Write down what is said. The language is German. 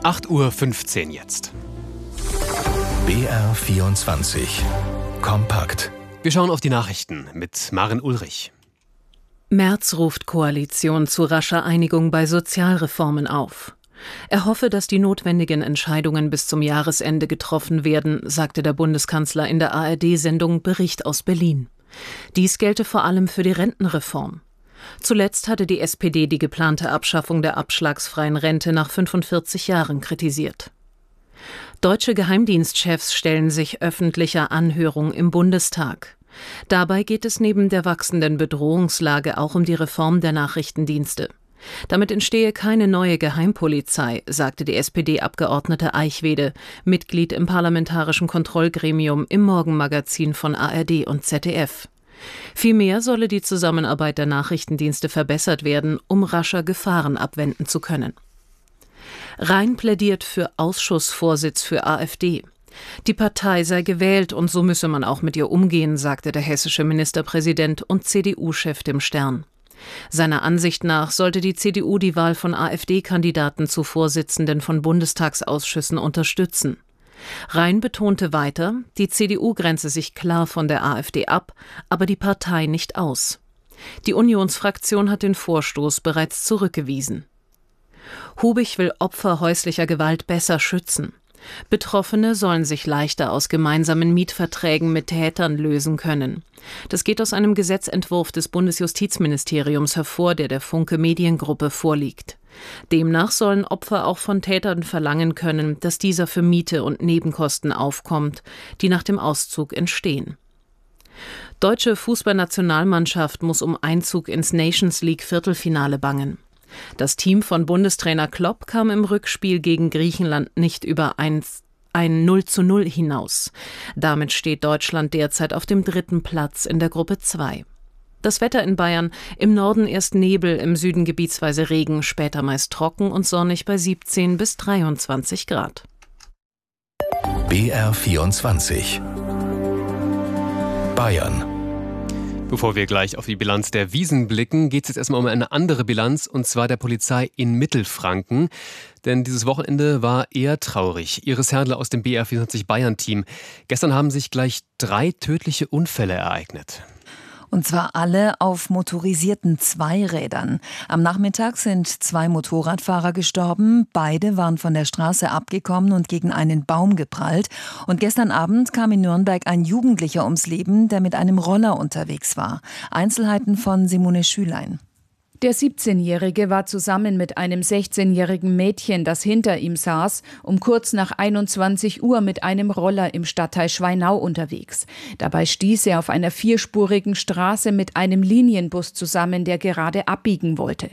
8:15 Uhr jetzt. BR24 Kompakt. Wir schauen auf die Nachrichten mit Maren Ulrich. Merz ruft Koalition zu rascher Einigung bei Sozialreformen auf. Er hoffe, dass die notwendigen Entscheidungen bis zum Jahresende getroffen werden, sagte der Bundeskanzler in der ARD-Sendung Bericht aus Berlin. Dies gelte vor allem für die Rentenreform. Zuletzt hatte die SPD die geplante Abschaffung der abschlagsfreien Rente nach 45 Jahren kritisiert. Deutsche Geheimdienstchefs stellen sich öffentlicher Anhörung im Bundestag. Dabei geht es neben der wachsenden Bedrohungslage auch um die Reform der Nachrichtendienste. Damit entstehe keine neue Geheimpolizei, sagte die SPD-Abgeordnete Eichwede, Mitglied im Parlamentarischen Kontrollgremium im Morgenmagazin von ARD und ZDF. Vielmehr solle die Zusammenarbeit der Nachrichtendienste verbessert werden, um rascher Gefahren abwenden zu können. Rhein plädiert für Ausschussvorsitz für AfD. Die Partei sei gewählt und so müsse man auch mit ihr umgehen, sagte der hessische Ministerpräsident und CDU-Chef dem Stern. Seiner Ansicht nach sollte die CDU die Wahl von AfD-Kandidaten zu Vorsitzenden von Bundestagsausschüssen unterstützen. Rhein betonte weiter, die CDU grenze sich klar von der AfD ab, aber die Partei nicht aus. Die Unionsfraktion hat den Vorstoß bereits zurückgewiesen. Hubig will Opfer häuslicher Gewalt besser schützen. Betroffene sollen sich leichter aus gemeinsamen Mietverträgen mit Tätern lösen können. Das geht aus einem Gesetzentwurf des Bundesjustizministeriums hervor, der Funke Mediengruppe vorliegt. Demnach sollen Opfer auch von Tätern verlangen können, dass dieser für Miete und Nebenkosten aufkommt, die nach dem Auszug entstehen. Deutsche Fußballnationalmannschaft muss um Einzug ins Nations League Viertelfinale bangen. Das Team von Bundestrainer Klopp kam im Rückspiel gegen Griechenland nicht über ein 0:0 hinaus. Damit steht Deutschland derzeit auf dem 3. Platz in der Gruppe 2. Das Wetter in Bayern: im Norden erst Nebel, im Süden gebietsweise Regen, später meist trocken und sonnig bei 17 bis 23 Grad. BR24 Bayern. Bevor wir gleich auf die Bilanz der Wiesn blicken, geht es jetzt erstmal um eine andere Bilanz, und zwar der Polizei in Mittelfranken. Denn dieses Wochenende war eher traurig. Iris Herdle aus dem BR24 Bayern-Team. Gestern haben sich gleich 3 tödliche Unfälle ereignet. Und zwar alle auf motorisierten Zweirädern. Am Nachmittag sind 2 Motorradfahrer gestorben. Beide waren von der Straße abgekommen und gegen einen Baum geprallt. Und gestern Abend kam in Nürnberg ein Jugendlicher ums Leben, der mit einem Roller unterwegs war. Einzelheiten von Simone Schülein. Der 17-Jährige war zusammen mit einem 16-jährigen Mädchen, das hinter ihm saß, um kurz nach 21 Uhr mit einem Roller im Stadtteil Schweinau unterwegs. Dabei stieß er auf einer 4-spurigen Straße mit einem Linienbus zusammen, der gerade abbiegen wollte.